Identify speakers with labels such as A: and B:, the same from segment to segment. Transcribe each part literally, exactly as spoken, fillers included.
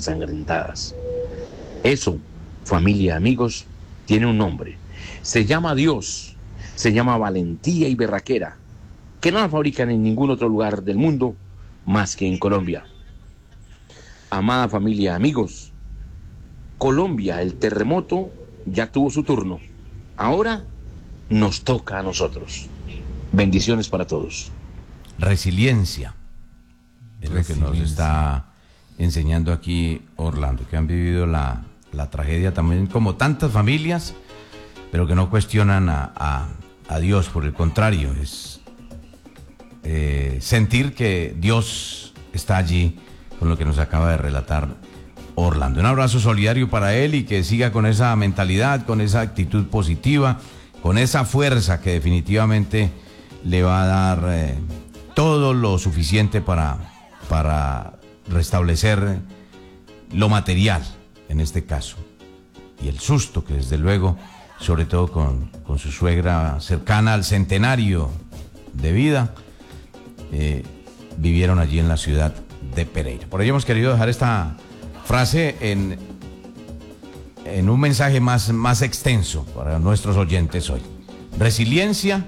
A: ensangrentadas. Eso, familia, amigos, tiene un nombre. Se llama Dios, se llama valentía y berraquera, que no la fabrican en ningún otro lugar del mundo más que en Colombia. Amada familia, amigos, Colombia, el terremoto ya tuvo su turno. Ahora nos toca a nosotros. Bendiciones para todos.
B: Resiliencia es lo que nos está enseñando aquí Orlando, que han vivido la, la tragedia también como tantas familias, pero que no cuestionan a, a, a Dios. Por el contrario, es eh, sentir que Dios está allí, con lo que nos acaba de relatar Orlando. Un abrazo solidario para él y que siga con esa mentalidad, con esa actitud positiva, con esa fuerza que definitivamente le va a dar eh, todo lo suficiente para, para restablecer lo material, en este caso. Y el susto que desde luego, sobre todo con, con su suegra cercana al centenario de vida, eh, vivieron allí en la ciudad de Pereira. Por ello hemos querido dejar esta frase en, en un mensaje más, más extenso para nuestros oyentes hoy. Resiliencia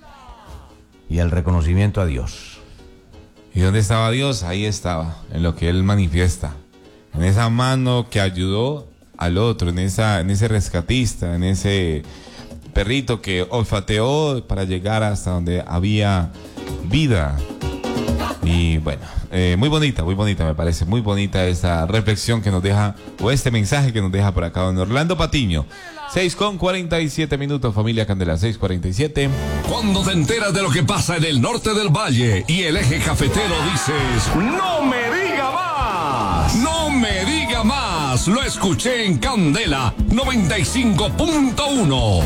B: y el reconocimiento a Dios.
C: ¿Y dónde estaba Dios? Ahí estaba, en lo que Él manifiesta, en esa mano que ayudó al otro, en esa, en ese rescatista, en ese perrito que olfateó para llegar hasta donde había vida. Y bueno, eh, muy bonita, muy bonita, me parece muy bonita esta reflexión que nos deja, o este mensaje que nos deja por acá don Orlando Patiño. seis con cuarenta y siete minutos, familia Candela, seis cuarenta y siete.
D: Cuando te enteras de lo que pasa en el norte del valle y el eje cafetero, dices: ¡no me diga más! ¡No me diga más! Lo escuché en Candela noventa y cinco punto uno.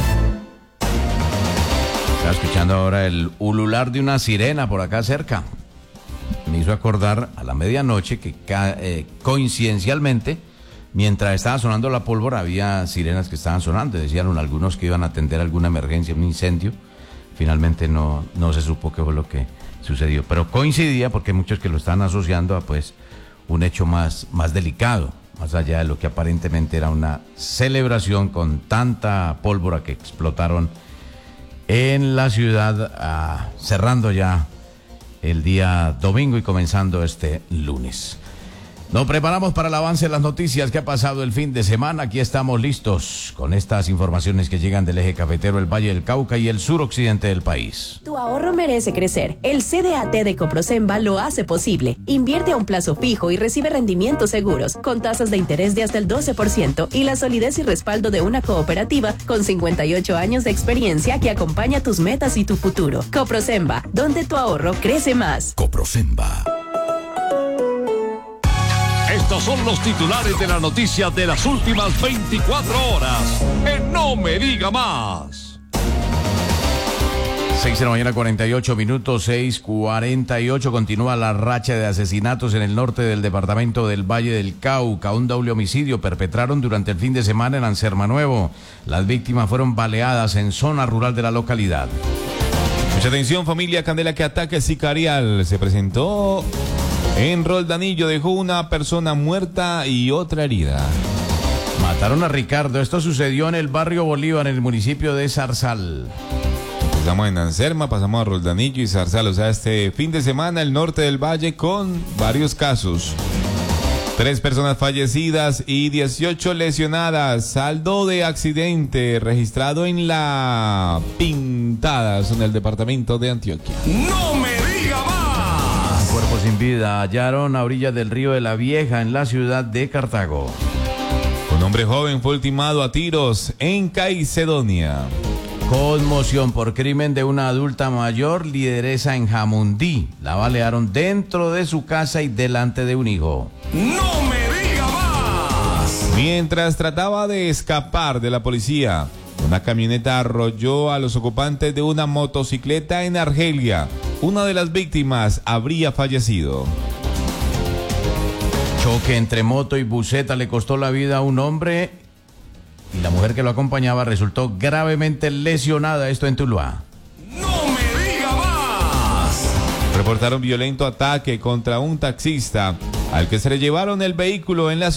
B: Estaba escuchando ahora el ulular de una sirena por acá cerca. Me hizo acordar a la medianoche que eh, coincidencialmente, mientras estaba sonando la pólvora, había sirenas que estaban sonando. Decían algunos que iban a atender alguna emergencia, un incendio. Finalmente no, no se supo qué fue lo que sucedió. Pero coincidía porque hay muchos que lo están asociando a pues un hecho más, más delicado, más allá de lo que aparentemente era una celebración con tanta pólvora que explotaron en la ciudad, ah, cerrando ya el día domingo y comenzando este lunes. Nos preparamos para el avance de las noticias que ha pasado el fin de semana. Aquí estamos listos con estas informaciones que llegan del eje cafetero, el Valle del Cauca y el suroccidente del país.
E: Tu ahorro merece crecer. El C D A T de Coprosemba lo hace posible. Invierte a un plazo fijo y recibe rendimientos seguros, con tasas de interés de hasta el doce por ciento y la solidez y respaldo de una cooperativa con cincuenta y ocho años de experiencia que acompaña tus metas y tu futuro. Coprosemba, donde tu ahorro crece más.
D: Coprosemba. Estos son los titulares de la noticia de las últimas veinticuatro horas. En No Me Diga Más.
B: seis de la mañana, cuarenta y ocho minutos, seis cuarenta y ocho. Continúa la racha de asesinatos en el norte del departamento del Valle del Cauca. Un doble homicidio perpetraron durante el fin de semana en Anserma Nuevo. Las víctimas fueron baleadas en zona rural de la localidad.
C: Mucha atención, familia Candela, que ataque sicarial se presentó en Roldanillo. Dejó una persona muerta y otra herida.
B: Mataron a Ricardo. Esto sucedió en el barrio Bolívar, en el municipio de Zarzal.
C: Empezamos en Anserma, pasamos a Roldanillo y Zarzal. O sea, este fin de semana el norte del valle con varios casos. Tres personas fallecidas y dieciocho lesionadas. Saldo de accidente registrado en La Pintada, en el departamento de Antioquia.
D: ¡No me diga más!
B: Cuerpo sin vida hallaron a orillas del río de la Vieja en la ciudad de Cartago.
C: Un hombre joven fue ultimado a tiros en Caicedonia.
B: Conmoción por crimen de una adulta mayor, lideresa en Jamundí. La balearon dentro de su casa y delante de un hijo.
D: ¡No me diga más!
C: Mientras trataba de escapar de la policía, una camioneta arrolló a los ocupantes de una motocicleta en Argelia. Una de las víctimas habría fallecido.
B: Choque entre moto y buseta le costó la vida a un hombre y la mujer que lo acompañaba resultó gravemente lesionada. Esto en Tuluá.
D: ¡No me diga más!
C: Reportaron violento ataque contra un taxista al que se le llevaron el vehículo en la ciudad.